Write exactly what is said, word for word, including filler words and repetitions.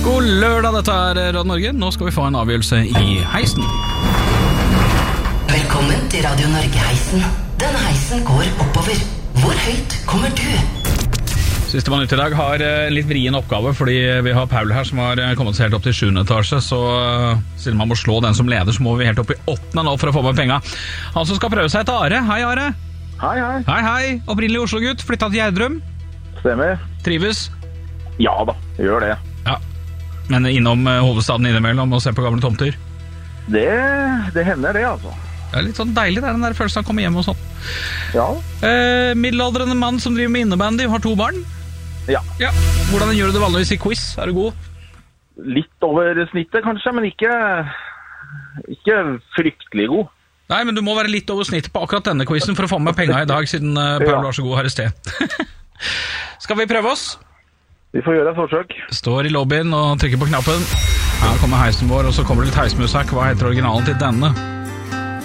God lørdag, dette er Radio Norge. Nå skal vi få en avgjørelse i heisen. Velkommen til Radio Norge-heisen. Denne heisen går oppover. Hvor høyt kommer du? Siste minutt i dag har en litt vrien oppgave, fordi vi har Paul her som har kommet seg helt opp til sjuende etasje, så siden man må slå den som leder, så må vi helt opp i åttende nå for å få med penga. Han som skal prøve seg til Are. Hei, Are. Hei, hei. Hei, hei. Opprinnelig Oslo-gutt, flyttet til Gjerdrum. Stemmer. Trives? Ja da, gjør det. Ja. Men innom hovedstaden innimellom og se på gamle tomter? Det, det hender det, altså. Det er litt sånn deilig, det er den der følelsen av å komme hjem og sånn. Ja. Eh, middelaldrende mann som driver med innebandy, har to barn. Ja. Ja. Hvordan gjør du det vanligvis i quiz? Er du god? Litt over snittet kanskje, men ikke, ikke fryktelig god. Nei, men du må være litt over snittet på akkurat denne quizen for å få med penger i dag, siden uh, Paul Ja. var så god her i sted. Skal vi prøve oss? Vi får gjøre et forsøk. Står i lobbyen og trykker på knappen. Her kommer heisen vår, og så kommer det litt heismusikk. Hva heter originalen til denne?